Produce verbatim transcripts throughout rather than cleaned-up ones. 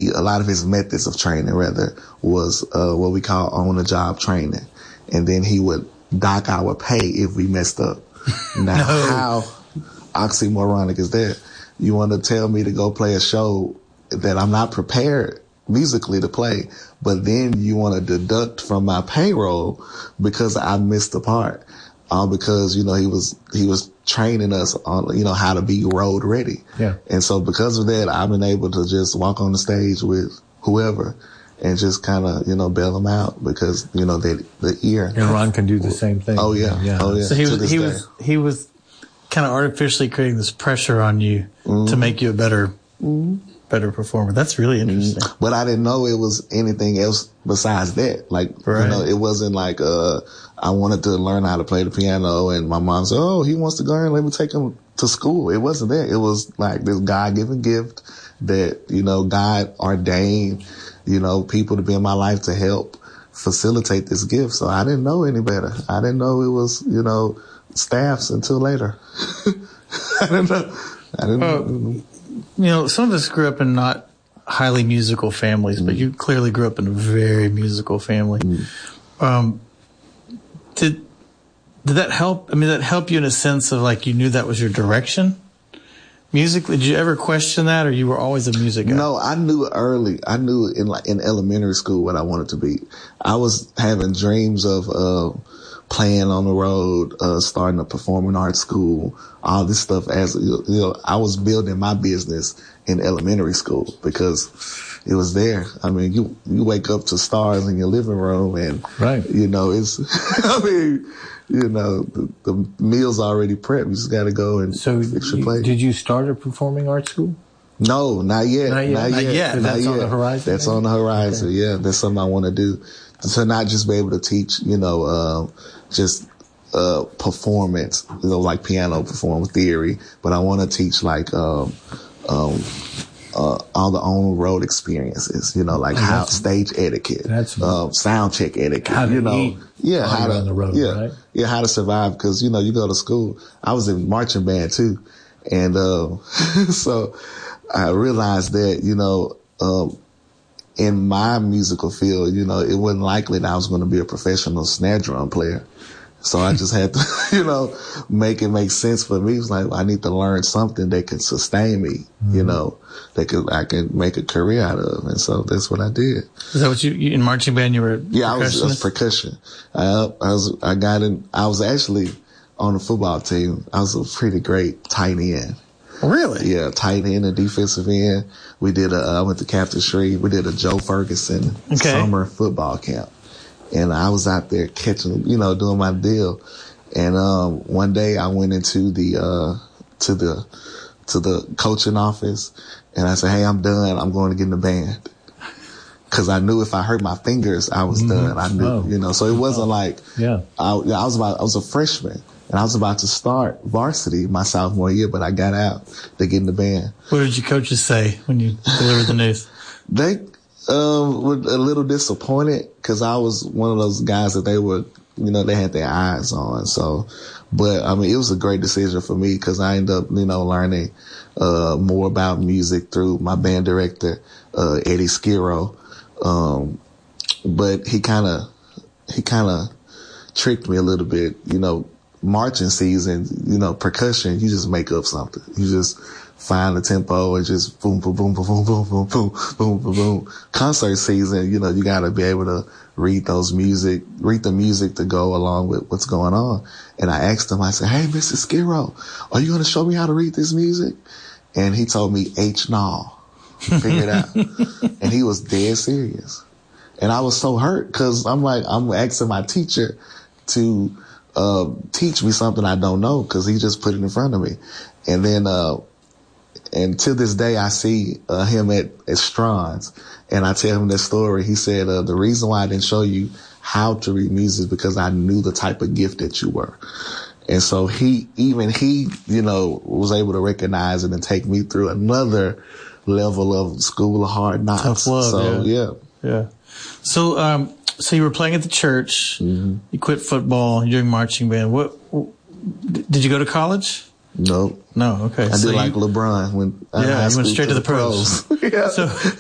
a lot of his methods of training rather was uh, what we call on-the-job training. And then he would dock our pay if we messed up. Now, no. How oxymoronic is that? You want to tell me to go play a show that I'm not prepared musically to play, but then you want to deduct from my payroll because I missed the part. All because, you know, he was, he was training us on, you know, how to be road ready. Yeah. And so because of that, I've been able to just walk on the stage with whoever and just kind of, you know, bail them out because, you know, they, the ear. And Ron can do the same thing. Oh yeah. yeah. Oh yeah. So he was, he day. was, he was kind of artificially creating this pressure on you mm-hmm. to make you a better, mm-hmm. better performer. That's really interesting. Mm-hmm. But I didn't know it was anything else besides that. Like, right. you know, it wasn't like, uh, I wanted to learn how to play the piano and my mom said, oh, he wants to learn. Let me take him to school. It wasn't that. It was like this God-given gift that, you know, God ordained, you know, people to be in my life to help facilitate this gift. So I didn't know any better. I didn't know it was, you know, staffs until later. I didn't know. I didn't uh, know. You know, some of us grew up in not highly musical families, mm. but you clearly grew up in a very musical family. Mm. Um, Did did that help? I mean, did that help you in a sense of like you knew that was your direction musically? Did you ever question that, or you were always a music guy? No, I knew early. I knew in like in elementary school what I wanted to be. I was having dreams of uh playing on the road, uh starting a performing arts school, all this stuff. As you know, I was building my business in elementary school because it was there. I mean, you, you wake up to stars in your living room and, right. you know, it's, I mean, you know, the, the meal's already prepped. You just got to go and so fix your you, plate. Did you start a performing arts school? No, not yet. Not yet. Not not yet. yet. Not that's yet. on the horizon. That's maybe? on the horizon. Okay. Yeah. That's something I want to do. To not just be able to teach, you know, um, just, uh, performance, you know, like piano performance theory, but I want to teach like, um, um, Uh, all the on-road experiences, you know, like oh, how stage etiquette, that's um, sound check etiquette, how to you know, eat yeah, how to, on the road, yeah, right? yeah, how to survive. Cause, you know, you go to school. I was in marching band too. And, uh, so I realized that, you know, um, in my musical field, you know, it wasn't likely that I was going to be a professional snare drum player. So I just had to, you know, make it make sense for me. It was like, I need to learn something that can sustain me, mm-hmm. you know, that could, I can make a career out of. And so that's what I did. Is that what you, you in marching band, you were? Yeah, I was, I was percussion. I, I was, I got in, I was actually on the football team. I was a pretty great tight end. Really? Yeah, tight end and defensive end. We did a, I went to Captain Shreve. We did a Joe Ferguson okay. summer football camp. And I was out there catching, you know, doing my deal. And, um, one day I went into the, uh, to the, to the coaching office and I said, hey, I'm done. I'm going to get in the band. Cause I knew if I hurt my fingers, I was mm-hmm. done. I knew, oh. you know, so it wasn't oh. like, yeah, I, I was about, I was a freshman and I was about to start varsity my sophomore year, but I got out to get in the band. What did your coaches say when you delivered the news? They, Um, were a little disappointed because I was one of those guys that they were, you know, they had their eyes on. So, but I mean, it was a great decision for me because I ended up, you know, learning, uh, more about music through my band director, uh, Eddie Skiro. Um, but he kind of, he kind of tricked me a little bit, you know, marching season, you know, percussion, you just make up something. You just find the tempo and just boom, boom, boom, boom, boom, boom, boom, boom, boom, boom, boom. Concert season, you know, you got to be able to read those music, read the music to go along with what's going on. And I asked him, I said, hey, Mister Skiro, are you going to show me how to read this music? And he told me H N A W. Figure it out. And he was dead serious. And I was so hurt because I'm like, I'm asking my teacher to uh teach me something I don't know because he just put it in front of me. And then, uh, and to this day, I see uh, him at, at Strauss, and I tell him this story. He said, uh, the reason why I didn't show you how to read music is because I knew the type of gift that you were. And so he, even he, you know, was able to recognize it and take me through another level of School of Hard Knocks. Tough love, so, yeah. Yeah. yeah. So, um, so you were playing at the church, mm-hmm. you quit football, you're doing marching band. What, did you go to college? Nope. No, okay. I so did you, like LeBron when I yeah, you went straight to the, the pros. pros. yeah.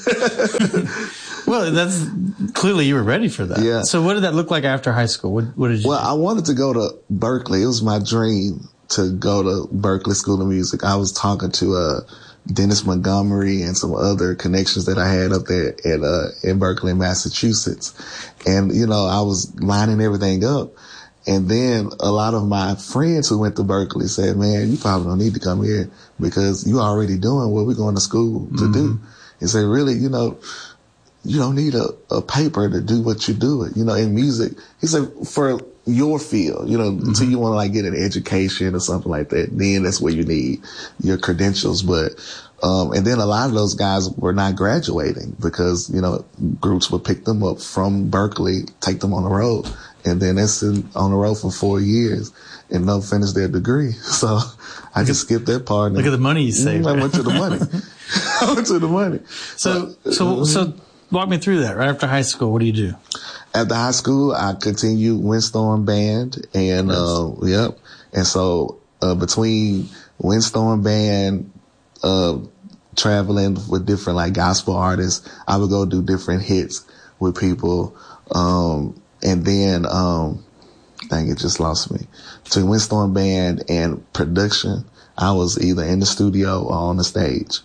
So, well, that's clearly you were ready for that. Yeah. So what did that look like after high school? What, what did you Well, do? I wanted to go to Berkeley. It was my dream to go to Berkeley School of Music. I was talking to uh, Dennis Montgomery and some other connections that I had up there at uh, in Berkeley, Massachusetts. And, you know, I was lining everything up. And then a lot of my friends who went to Berkeley said, man, you probably don't need to come here because you're already doing what we're going to school to mm-hmm. do. And said, really, you know, you don't need a, a paper to do what you do. You know, in music, he said, for your field, you know, mm-hmm. until you want to like get an education or something like that, then that's where you need your credentials. But, um, and then a lot of those guys were not graduating because, you know, groups would pick them up from Berkeley, take them on the road. And then that's in, on the road for four years and don't finish their degree. So I just skipped that part. Look at the money you saved. I went to the money. I went to the money. So, so, so walk me through that. Right after high school, what do you do? After high school, I continued Windstorm Band and, yes. uh, yep. And so, uh, between Windstorm Band, uh, traveling with different like gospel artists, I would go do different hits with people. Um, And then, um, dang, it just lost me. Between Windstorm Band and production, I was either in the studio or on the stage.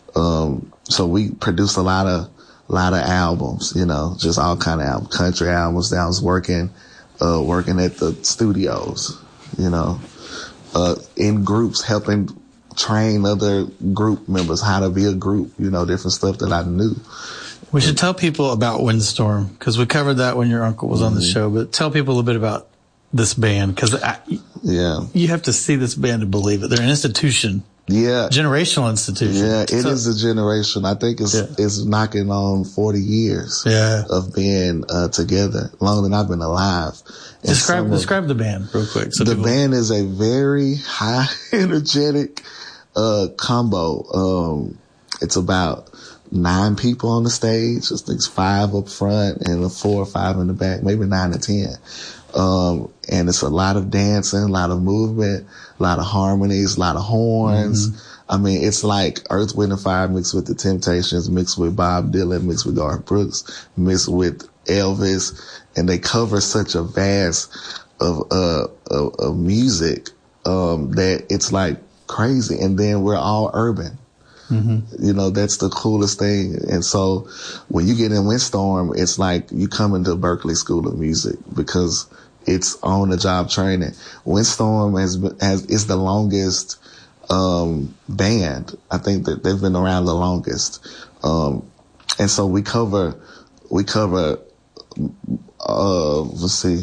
Um, so we produced a lot of, lot of albums, you know, just all kind of albums, country albums that I was working, uh, working at the studios, you know, uh, in groups, helping train other group members how to be a group, you know, different stuff that I knew. We should tell people about Windstorm because we covered that when your uncle was mm-hmm. on the show. But tell people a little bit about this band because yeah, you have to see this band to believe it. They're an institution, yeah, generational institution. Yeah, it so, is a generation. I think it's yeah. it's knocking on forty years yeah. of being uh, together, longer than I've been alive. And describe describe of, the band real quick. So the people... band is a very high energetic uh, combo. Um, it's about nine people on the stage. I think it's five up front and four or five in the back, maybe nine or ten. Um, and it's a lot of dancing, a lot of movement, a lot of harmonies, a lot of horns. Mm-hmm. I mean, it's like Earth, Wind and Fire mixed with the Temptations, mixed with Bob Dylan, mixed with Garth Brooks, mixed with Elvis. And they cover such a vast of, uh, of, of music, um, that it's like crazy. And then we're all urban. Mm-hmm. You know, that's the coolest thing. And so when you get in Windstorm, it's like you come into Berkeley School of Music because it's on the job training. Windstorm has, has, is the longest, um, band. I think that they've been around the longest. Um, and so we cover, we cover, uh, let's see,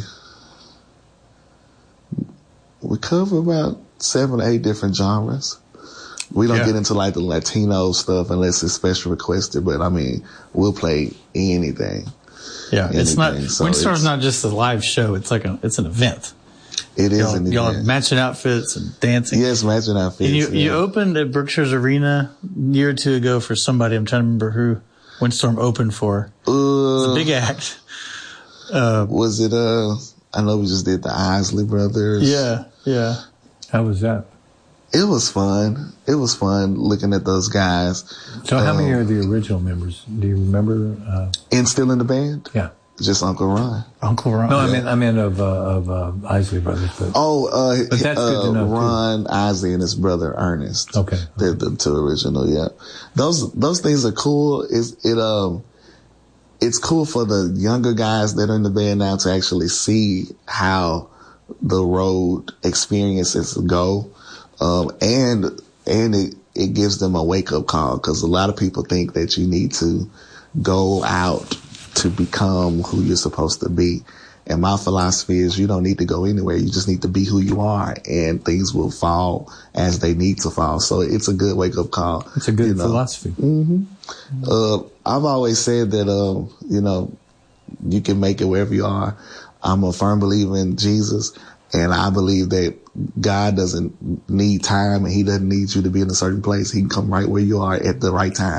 we cover about seven or eight different genres. We don't yeah. get into like the Latino stuff unless it's special requested, but I mean, we'll play anything. Yeah, anything. It's not, so Windstorm's it's, not just a live show. It's like a, it's an event. It is y'all, an y'all event. Y'all matching outfits and dancing. Yes, matching outfits. And you, yeah. you opened at Berkshire's Arena a year or two ago for somebody. I'm trying to remember who Windstorm opened for. Uh, it's a big act. Uh, was it, uh, I know we just did the Isley Brothers. Yeah, yeah. How was that? It was fun. It was fun looking at those guys. So how um, many are the original members? Do you remember? Uh, and still in the band? Yeah. Just Uncle Ron. Uncle Ron. No, yeah. I mean, I mean of, uh, of, uh, Isley Brothers. But, oh, uh, but that's uh, good to know, Ron, too. Isley, and his brother Ernest. Okay. They're the two original, yeah. Those, those things are cool. It's, it, um, it's cool for the younger guys that are in the band now to actually see how the road experiences go. Um, and, and it, it gives them a wake up call because a lot of people think that you need to go out to become who you're supposed to be. And my philosophy is you don't need to go anywhere. You just need to be who you are and things will fall as they need to fall. So it's a good wake up call. It's a good you know. philosophy. Mm-hmm. Uh, I've always said that, um, you know, you can make it wherever you are. I'm a firm believer in Jesus. And I believe that God doesn't need time and he doesn't need you to be in a certain place. He can come right where you are at the right time.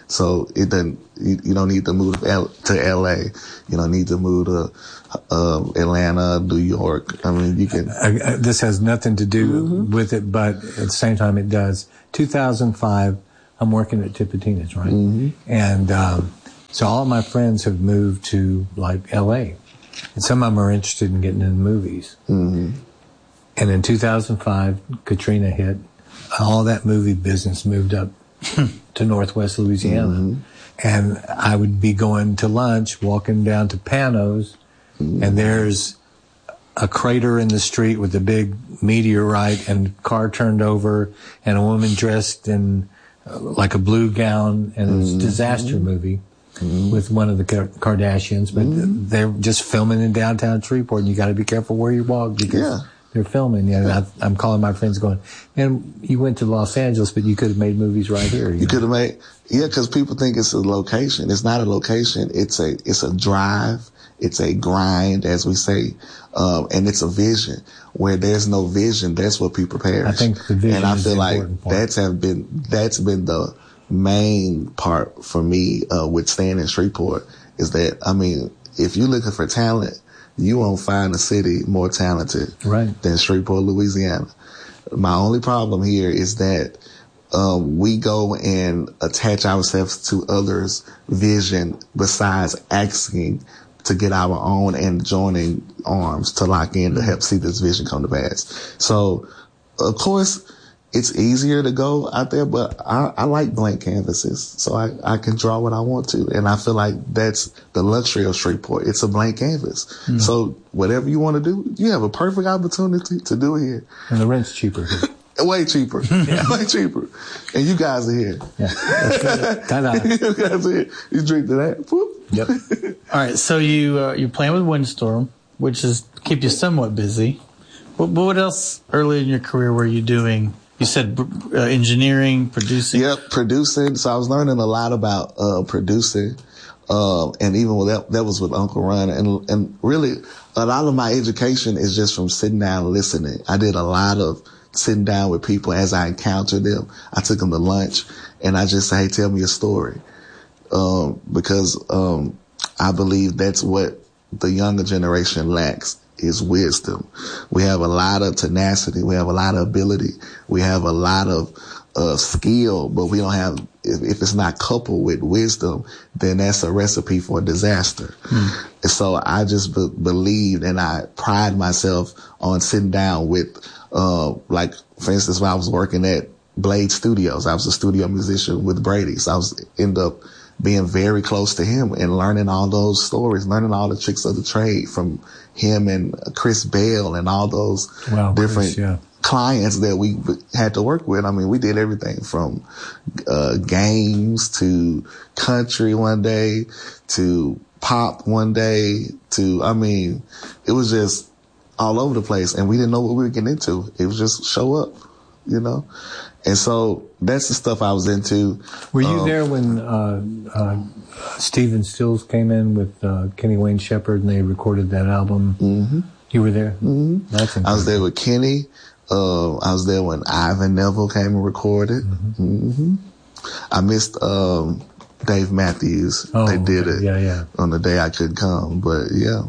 So it doesn't, you, you don't need to move to, L, to L A. You don't need to move to uh, Atlanta, New York. I mean, you can. I, I, this has nothing to do mm-hmm. with it, but at the same time it does. two thousand five, I'm working at Tipitina's, right? Mm-hmm. And um, so all of my friends have moved to like L A. And some of them are interested in getting into movies. Mm-hmm. And in two thousand five, Katrina hit. All that movie business moved up to Northwest Louisiana. Mm-hmm. And I would be going to lunch, walking down to Panos, mm-hmm. and there's a crater in the street with a big meteorite and car turned over and a woman dressed in uh, like a blue gown, and it was a disaster movie. Mm-hmm. With one of the Kardashians, but mm-hmm. they're just filming in downtown Shreveport, and you got to be careful where you walk because yeah. they're filming. And yeah. I, I'm calling my friends, going, "Man, you went to Los Angeles, but you could have made movies right here." You, you could have made, yeah, because people think it's a location. It's not a location. It's a it's a drive. It's a grind, as we say, um, and it's a vision. Where there's no vision, that's what people perish. I think the vision, and I is feel the like important part. that's have been that's been the main part for me uh, with staying in Shreveport is that, I mean, if you're looking for talent, you won't find a city more talented right. than Shreveport, Louisiana. My only problem here is that um, we go and attach ourselves to others' vision besides asking to get our own and joining arms to lock in to help see this vision come to pass. So, of course, it's easier to go out there, but I, I like blank canvases, so I, I can draw what I want to. And I feel like that's the luxury of Shreveport. It's a blank canvas. Mm. So whatever you want to do, you have a perfect opportunity to do it here. And the rent's cheaper. Way cheaper. Yeah. Way cheaper. And you guys are here. Yeah. Ta-da. You guys are here. You drink to that. Whoop. Yep. All right. So you, uh, you're playing with Windstorm, which is keep you somewhat busy. But what else early in your career were you doing? You said uh, engineering, producing. Yep, producing. So I was learning a lot about uh, producing, um, and even with that, that was with Uncle Ron. And and really, a lot of my education is just from sitting down and listening. I did a lot of sitting down with people as I encountered them. I took them to lunch, and I just say, "Hey, tell me a story," um, because um, I believe that's what the younger generation lacks. Is wisdom. We have a lot of tenacity. We have a lot of ability. We have a lot of uh, skill, but we don't have, if, if it's not coupled with wisdom, then that's a recipe for disaster. Mm. And so I just be- believed and I pride myself on sitting down with, uh, like, for instance, when I was working at Blade Studios, I was a studio musician with Brady. So I was end up being very close to him and learning all those stories, learning all the tricks of the trade from him and Chris Bell and all those wow, different Chris, yeah. clients that we had to work with. I mean, we did everything from uh, games to country one day to pop one day to, I mean, it was just all over the place, and we didn't know what we were getting into. It was just show up, you know? And so that's the stuff I was into. Were you um, there when uh, uh, Stephen Stills came in with uh, Kenny Wayne Shepherd and they recorded that album? Mm-hmm. You were there? Mm-hmm. That's I was there with Kenny. Uh, I was there when Ivan Neville came and recorded. Mm-hmm. Mm-hmm. I missed um, Dave Matthews. Oh, they did okay. it yeah, yeah. on the day I couldn't come. But, yeah.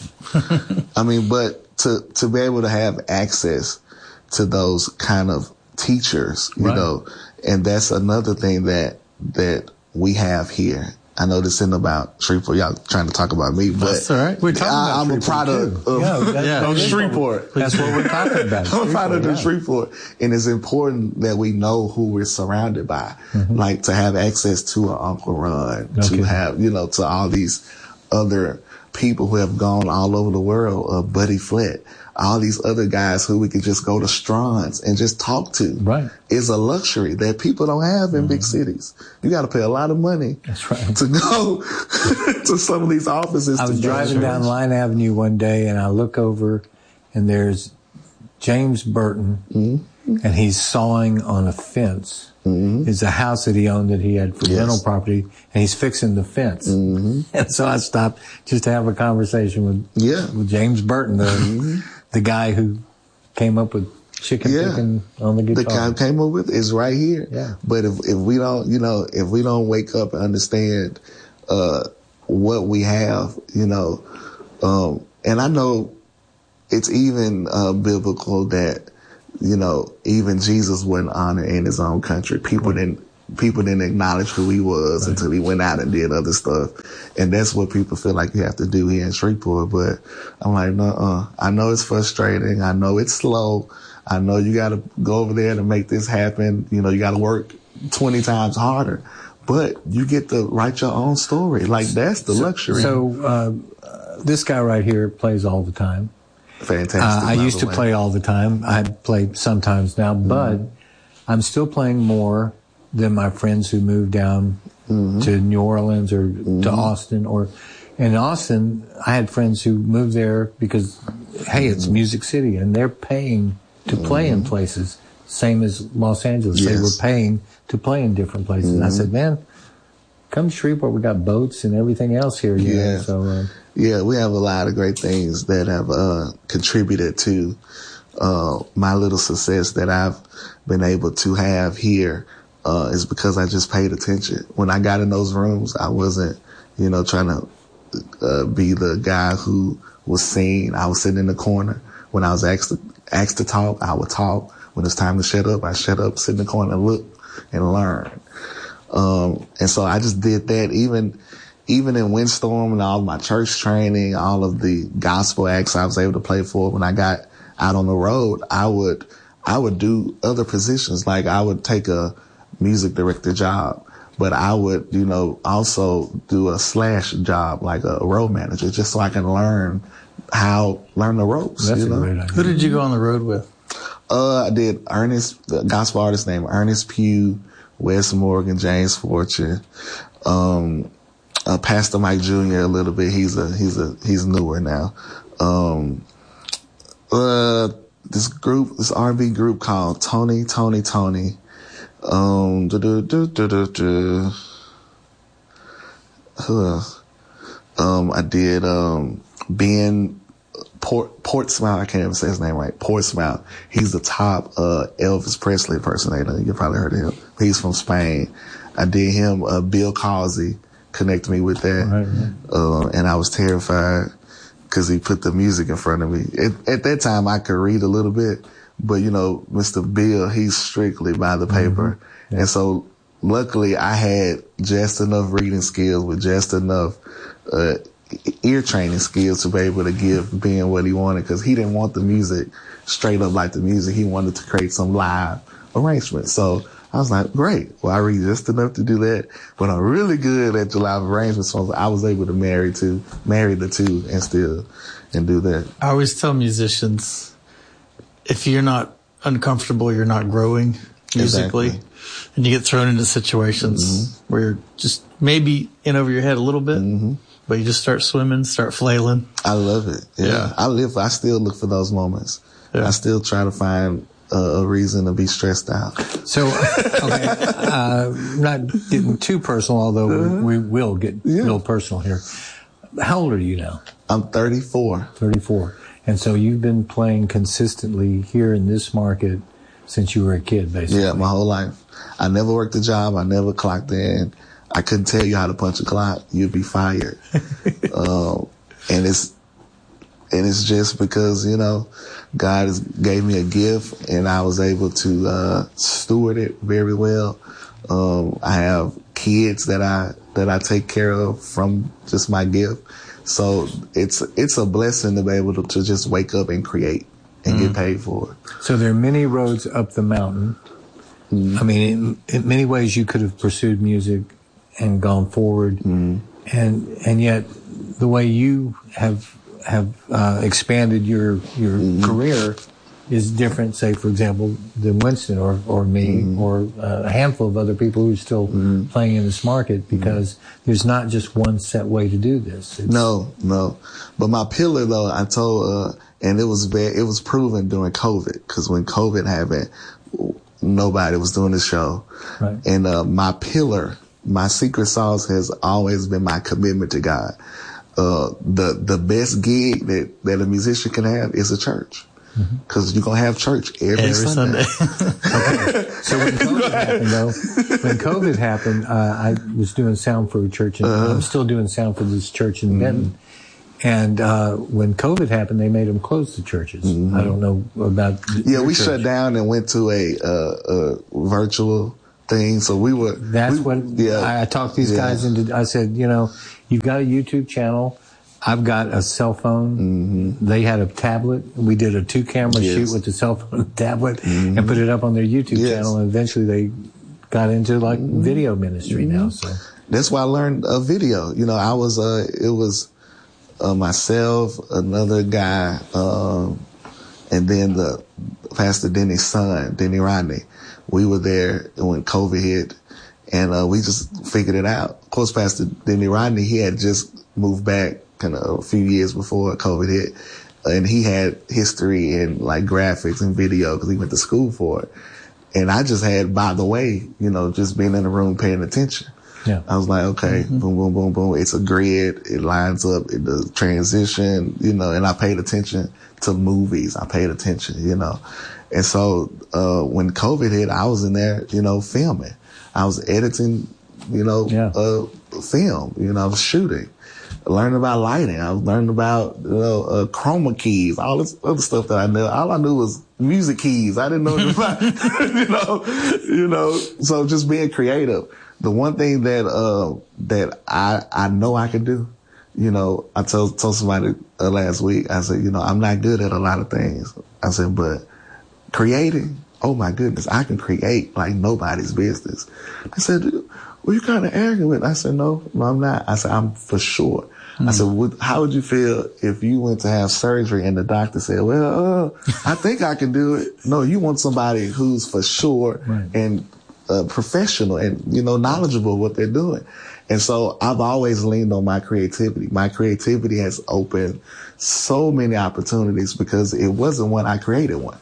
I mean, but to, to be able to have access to those kind of teachers, you right. know, and that's another thing that that we have here. I know this isn't about Shreveport. Y'all trying to talk about me, but that's all right. We're talking I, about I'm a product of, yeah, that's, yeah. of Shreveport. That's what we're talking about. I'm a product yeah. of Shreveport, and it's important that we know who we're surrounded by, mm-hmm. like to have access to an Uncle Ron, okay. to have, you know, to all these other people who have gone all over the world, uh, Buddy Flett, all these other guys who we could just go to Strawn's and just talk to. Right. Is a luxury that people don't have in mm-hmm. big cities. You got to pay a lot of money. That's right. To go to some of these offices. I was driving down Line Avenue one day and I look over and there's James Burton mm-hmm. and he's sawing on a fence. Mm-hmm. It's a house that he owned that he had for yes. rental property, and he's fixing the fence. Mm-hmm. And so I stopped just to have a conversation with yeah. with James Burton, the mm-hmm. the guy who came up with chicken Yeah. picking on the The guitar. guy came up with is right here. Yeah. But if, if we don't, you know, if we don't wake up and understand, uh, what we have, you know, um, and I know it's even, uh, biblical that, you know, even Jesus wasn't honored in his own country. People right. didn't, people didn't acknowledge who he was right. until he went out and did other stuff. And that's what people feel like you have to do here in Shreveport. But I'm like, no, uh, I know it's frustrating. I know it's slow. I know you got to go over there to make this happen. You know, you got to work twenty times harder, but you get to write your own story. Like that's the so, luxury. So, uh, this guy right here plays all the time. Fantastic. Uh, I used to way. play all the time. I play sometimes now, mm-hmm. but I'm still playing more than my friends who moved down mm-hmm. to New Orleans or mm-hmm. to Austin. Or in Austin, I had friends who moved there because, hey, it's mm-hmm. Music City, and they're paying to mm-hmm. play in places, same as Los Angeles. Yes. They were paying to play in different places. Mm-hmm. I said, man, come to Shreveport. We got boats and everything else here. You yeah. know? So, uh, yeah, we have a lot of great things that have uh, contributed to uh, my little success that I've been able to have here. Uh, is because I just paid attention. When I got in those rooms, I wasn't, you know, trying to uh, be the guy who was seen. I was sitting in the corner. When I was asked to, asked to talk, I would talk. When it's time to shut up, I shut up, sit in the corner and look and learn. Um, and so I just did that even, even in Windstorm and all of my church training, all of the gospel acts I was able to play for. When I got out on the road, I would, I would do other positions. Like I would take a music director job, but I would, you know, also do a slash job like a road manager just so I can learn how, learn the ropes. That's you know? a great idea. Who did you go on the road with? Uh, I did Ernest, the gospel artist named Ernest Pugh, Wes Morgan, James Fortune, um, uh, Pastor Mike Junior a little bit. He's a, he's a, he's newer now. Um, uh, this group, this R and B group called Tony, Tony, Tony. Um, do, do, do, do, do, do. Who else? Um, I did, um, Ben Port, Portsmouth. I can't even say his name right. Portsmouth. He's the top, uh, Elvis Presley impersonator. You probably heard of him. He's from Spain. I did him, uh, Bill Cosby connected me with that. Right, right. Uh, and I was terrified because he put the music in front of me. At, at that time, I could read a little bit. But, you know, Mister Bill, he's strictly by the paper. Mm-hmm. Yeah. And so luckily I had just enough reading skills with just enough, uh, ear training skills to be able to give Ben what he wanted because he didn't want the music straight up like the music. He wanted to create some live arrangement. So I was like, great. Well, I read just enough to do that, but I'm really good at the live arrangements. So I was able to marry two, marry the two and still, and do that. I always tell musicians, if you're not uncomfortable, you're not growing musically. Exactly. And you get thrown into situations mm-hmm. where you're just maybe in over your head a little bit, mm-hmm. but you just start swimming, start flailing. I love it. Yeah. yeah. I live, I still look for those moments. Yeah. I still try to find uh, a reason to be stressed out. So, okay, uh, not getting too personal, although uh-huh. we, we will get yeah. real personal here. How old are you now? I'm thirty-four. thirty-four. And so you've been playing consistently here in this market since you were a kid, basically. Yeah, my whole life. I never worked a job. I never clocked in. I couldn't tell you how to punch a clock. You'd be fired. um, and it's, and it's just because, you know, God has gave me a gift and I was able to, uh, steward it very well. Um, I have kids that I, that I take care of from just my gift. So it's it's a blessing to be able to, to just wake up and create and mm. get paid for it. So there are many roads up the mountain. Mm. I mean, in, in many ways you could have pursued music and gone forward, mm. and and yet the way you have have uh, expanded your your mm. career is different, say, for example, than Winston or, or me mm. or uh, a handful of other people who are still mm. playing in this market because mm. there's not just one set way to do this. It's no, no. But my pillar, though, I told, uh, and it was bad, it was proven during COVID because when COVID happened, nobody was doing the show. Right. And uh, my pillar, my secret sauce has always been my commitment to God. Uh, the, the best gig that, that a musician can have is a church. because mm-hmm. you're going to have church every, every Sunday. Sunday. Okay. So when COVID happened, though, when COVID happened, uh, I was doing sound for a church, and uh-huh. I'm still doing sound for this church in mm-hmm. Benton. And uh, when COVID happened, they made them close the churches. Mm-hmm. I don't know about. Yeah, we church. shut down and went to a, uh, a virtual thing. So we were. That's we, what yeah. I, I talked these yeah. guys into. I said, you know, you've got a YouTube channel. I've got a cell phone. Mm-hmm. They had a tablet. We did a two-camera yes. shoot with the cell phone and tablet mm-hmm. and put it up on their YouTube yes. channel. And eventually they got into like mm-hmm. video ministry mm-hmm. now. So that's why I learned a video. You know, I was. Uh, it was. Uh, myself, another guy, um, and then the Pastor Denny's son, Denny Rodney. We were there when COVID hit, and uh, we just figured it out. Of course, Pastor Denny Rodney, he had just moved back kind of a few years before COVID hit, and he had history in like graphics and video because he went to school for it. And I just had, by the way, you know, just being in the room paying attention. Yeah. I was like, okay, mm-hmm. boom, boom, boom, boom. It's a grid. It lines up. It does transition, you know, and I paid attention to movies. I paid attention, you know. And so, uh, when COVID hit, I was in there, you know, filming. I was editing, you know, yeah. uh, film, you know, I was shooting, learning about lighting. I was learning about, you know, uh, chroma keys, all this other stuff that I knew. All I knew was music keys. I didn't know about, you know, you know, so just being creative. The one thing that, uh, that I, I know I can do, you know, I told, told somebody uh, last week, I said, you know, I'm not good at a lot of things. I said, but creating, oh my goodness, I can create like nobody's business. I said, well, you're kind of arrogant. I said, no, no, I'm not. I said, I'm for sure. Mm-hmm. I said, what, how would you feel if you went to have surgery and the doctor said, well, uh, I think I can do it. No, you want somebody who's for sure right. and Uh, professional and, you know, knowledgeable what they're doing. And so I've always leaned on my creativity. My creativity has opened so many opportunities because it wasn't one, I created one.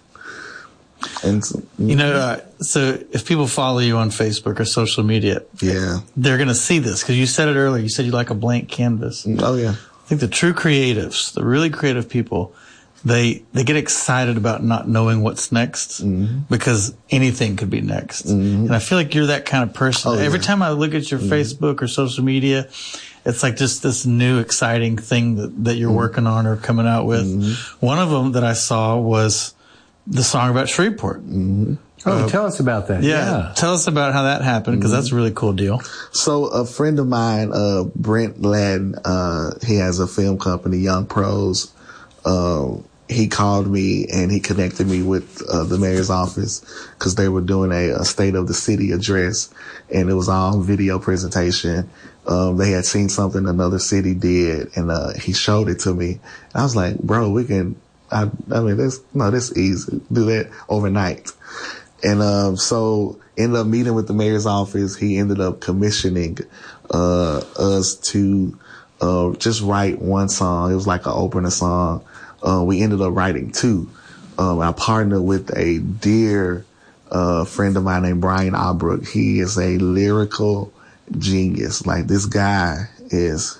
And so, you know, uh, so if people follow you on Facebook or social media, yeah, they're going to see this because you said it earlier. You said you like a blank canvas. Oh yeah. I think the true creatives, the really creative people, They, they get excited about not knowing what's next mm-hmm. because anything could be next. Mm-hmm. And I feel like you're that kind of person. Oh, Every yeah. time I look at your mm-hmm. Facebook or social media, it's like just this new exciting thing that, that you're mm-hmm. working on or coming out with. Mm-hmm. One of them that I saw was the song about Shreveport. Mm-hmm. Oh, uh, tell us about that. Yeah. yeah. Tell us about how that happened because mm-hmm. that's a really cool deal. So a friend of mine, uh, Brent Ladden, uh, he has a film company, Young Pros. Uh, He called me and he connected me with uh, the mayor's office because they were doing a, a state of the city address, and it was all video presentation. Um, they had seen something another city did, and uh, he showed it to me. And I was like, "Bro, we can." I, I mean, that's no, that's easy. Do that overnight. And um, so ended up meeting with the mayor's office. He ended up commissioning uh, us to uh, just write one song. It was like an opener song. Uh, we ended up writing two. Um, I partnered with a dear, uh, friend of mine named Brian Albrook. He is a lyrical genius. Like this guy is,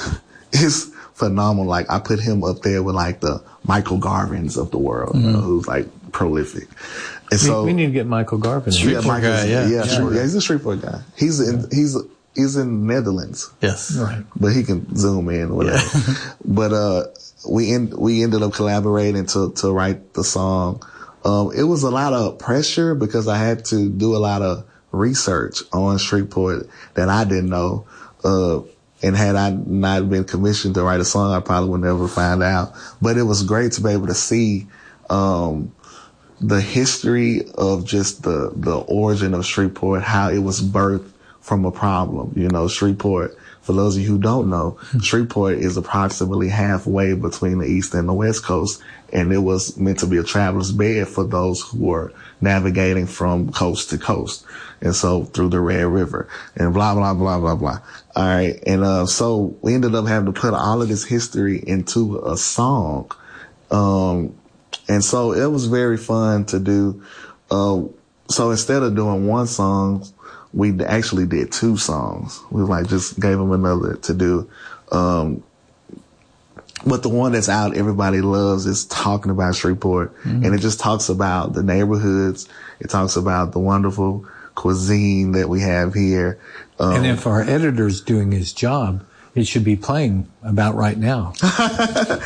is phenomenal. Like I put him up there with like the Michael Garvins of the world, mm-hmm. you know, who's like prolific. And we, so we need to get Michael Garvin. Shreveport yeah, guy, yeah. Yeah, yeah. yeah, he's a Shreveport guy. He's in, yeah. he's, he's in Netherlands. Yes. Right. But he can zoom in, whatever. Yeah. But, uh, we end, we ended up collaborating to, to write the song. Um, it was a lot of pressure because I had to do a lot of research on Shreveport that I didn't know. Uh, and had I not been commissioned to write a song, I probably would never find out. But it was great to be able to see, um, the history of just the, the origin of Shreveport, how it was birthed from a problem. You know, Shreveport, for those of you who don't know, Shreveport is approximately halfway between the East and the West Coast, and it was meant to be a traveler's bed for those who were navigating from coast to coast. And so through the Red River and blah, blah, blah, blah, blah. All right. And, uh, so we ended up having to put all of this history into a song. Um, and so it was very fun to do. Uh, so instead of doing one song, we actually did two songs. We like just gave them another to do. Um, But the one that's out, everybody loves, is Talking About Shreveport. Mm-hmm. And it just talks about the neighborhoods. It talks about the wonderful cuisine that we have here. Um, and if our editor's doing his job, it should be playing about right now.